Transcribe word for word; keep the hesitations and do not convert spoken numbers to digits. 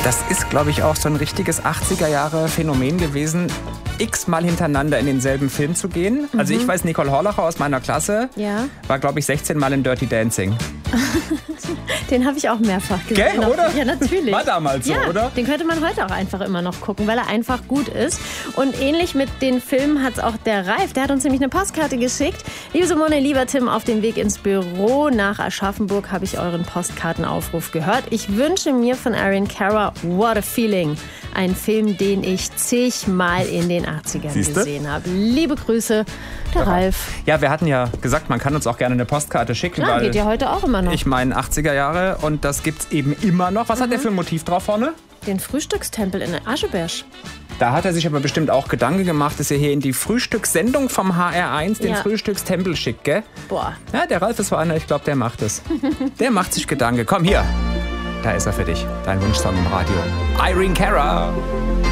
Das ist, glaube ich, auch so ein richtiges achtziger-Jahre-Phänomen gewesen, x-mal hintereinander in denselben Film zu gehen. Mhm. Also ich weiß, Nicole Horlacher aus meiner Klasse ja. war, glaube ich, sechzehn Mal in Dirty Dancing. Den habe ich auch mehrfach gesehen. Gell, oder? Ja, natürlich. War damals so, ja, oder? Den könnte man heute auch einfach immer noch gucken, weil er einfach gut ist. Und ähnlich mit den Filmen hat es auch der Ralf. Der hat uns nämlich eine Postkarte geschickt. Liebe Simone, lieber Tim, auf dem Weg ins Büro nach Aschaffenburg habe ich euren Postkartenaufruf gehört. Ich wünsche mir von Erin Cara What a Feeling. Ein Film, den ich zigmal in den achtzigern Siehste? gesehen habe. Liebe Grüße, der ja. Ralf. Ja, wir hatten ja gesagt, man kann uns auch gerne eine Postkarte schicken. Klar, weil geht ja heute auch immer noch. Ich meine achtziger Jahre und das gibt's eben immer noch. Was mhm. hat der für ein Motiv drauf vorne? Den Frühstückstempel in Ascheberg. Da hat er sich aber bestimmt auch Gedanken gemacht, dass er hier in die Frühstückssendung vom H R eins den ja. Frühstückstempel schickt, gell? Boah. Ja, der Ralf ist so einer, ich glaube, der macht es. Der macht sich Gedanken. Komm hier, da ist er für dich. Dein Wunschsong im Radio. Irene Cara.